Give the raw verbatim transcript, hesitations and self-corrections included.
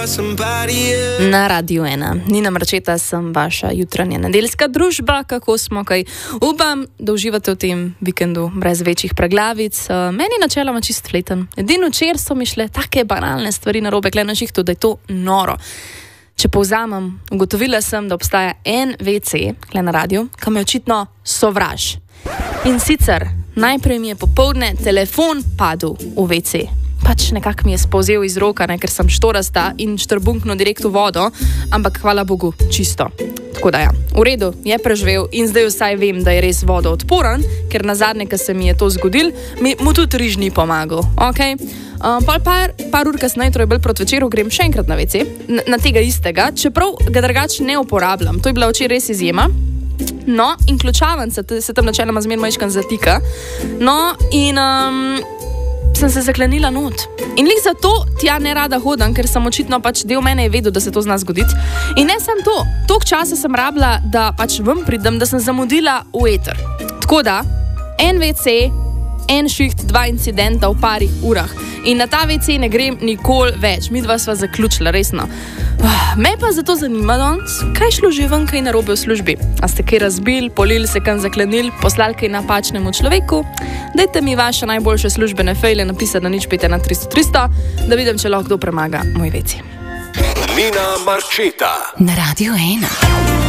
Na Radiu ena. Nina Marčeta sem vaša jutranja nedeljska družba. Kako smo, kaj? Upam, da uživate v tem vikendu brez večjih preglavic. Meni načeloma čist fleten. Edino včeraj so mi šle take banalne stvari narobe, gledam šihtu, da je to noro. Če povzamem, ugotovila sem, da obstaja en ve ce, gled na radiju, ki me očitno sovraž. In sicer, najprej mi je popoldne telefon padel v ve ce. Pač nekako mi je spolzel iz roka, ne, ker sem štorasta in štrbunkno direkt v vodo, ampak hvala Bogu, čisto. Tako da ja, v redu, je preživel in zdaj vsaj vem, da je res vodo odporen, ker nazadnje, ko se mi je to zgodil, mi, mu tudi riž ni pomagal, okej? Okay? Um, par, par ur kasneje, torej bolj proti večeru, grem še enkrat na ve ce, na, na tega istega, čeprav ga drugače ne uporabljam. To je bila včeraj res izjema. No, in ključavanca se tam načeloma zmerno majčkan zatika. No, in um, sem se zaklenila not. In lih zato tja ne rada hodam, ker sem očitno pač del mene je vedel, da se to zna zgoditi. In ne sem to, toliko časa sem rabila, da pač ven pridem, da sem zamudila v eter. Tako da, en ve ce, en šiht, dva incidenta v parih urah. In na ta ve ce ne grem nikoli več. Mi dva sva zaključila, resno. Me pa zato zanima danes, kaj šlo že ven kaj narobe v službi. A ste kaj razbil, polili se kam zaklenil, poslali kaj napačnemu človeku? Dajte mi vaše najboljše službene fejle napisati na nič pet ena tristo tristo, da vidim, če lahko kdo premaga moj ve ce. Nina Marčeta na Radiu ena.